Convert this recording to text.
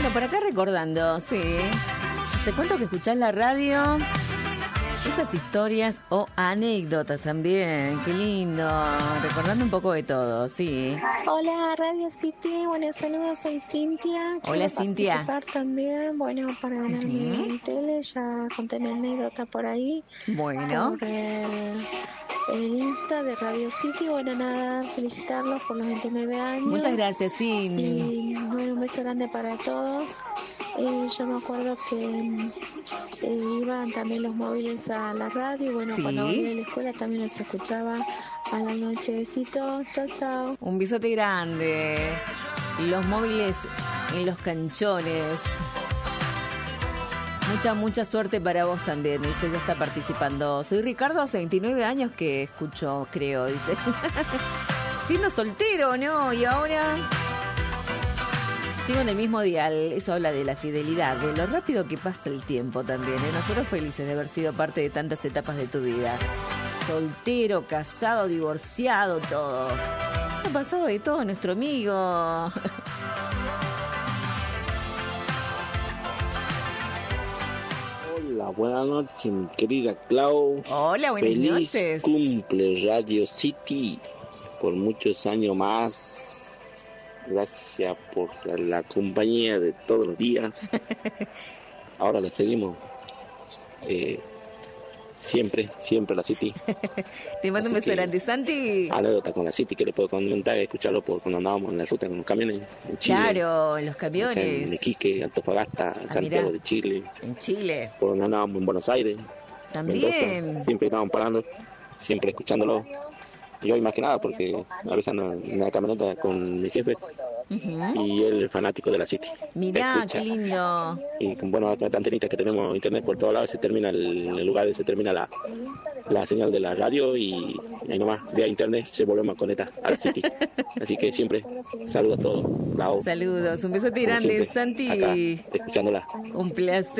Bueno, por acá recordando, sí. ¿Hace cuánto que escuchás la radio? Esas historias o anécdotas también, qué lindo, recordando un poco de todo, sí. Hola Radio City, buenos saludos, soy Cintia. Hola Cintia. Participar también, bueno, para ganarme en tele, ya conté mi anécdota por ahí. Bueno. Por el Insta de Radio City, bueno, nada, felicitarlos por los 29 años. Muchas gracias, Cintia. Y bueno, un beso grande para todos. Yo me acuerdo que iban también los móviles a la radio, bueno, sí. Cuando volví a la escuela también los escuchaba a la noche. Besitos, chao, chao. Un besote grande. Los móviles en los canchones. Mucha suerte para vos también, dice, ya está participando. Soy Ricardo, hace 29 años que escucho, creo, dice. Siendo soltero, ¿no? Y ahora sigo en el mismo dial. Eso habla de la fidelidad, de lo rápido que pasa el tiempo también, ¿eh? Nosotros felices de haber sido parte de tantas etapas de tu vida. Soltero, casado, divorciado, todo. Ha pasado de todo nuestro amigo. Hola, buenas noches, mi querida Clau. Hola, buenas noches. Feliz cumple Radio City por muchos años más. Gracias por la compañía de todos los días. Ahora le seguimos. Siempre la City. Te mando un beso grande, Santi. Anécdota con la City que le puedo comentar, escucharlo cuando andábamos en la ruta en los camiones en Chile. Claro, en los camiones. En Iquique, Antofagasta, Santiago de Chile. En Chile. Por donde andábamos en Buenos Aires. También. Mendoza, siempre estábamos parando, siempre escuchándolo. Y hoy más que nada porque a veces ando en la camioneta con mi jefe. Y él es fanático de la City. Mirá, qué lindo. Y bueno, con esta antenita que tenemos internet por todos lados, se termina el lugar, se termina la señal de la radio y ahí nomás, vía internet, se volvemos a conectar a la City. Así que siempre, saludos a todos. Lau. Saludos, un besote grande, siempre, Santi. Acá, escuchándola. Un placer.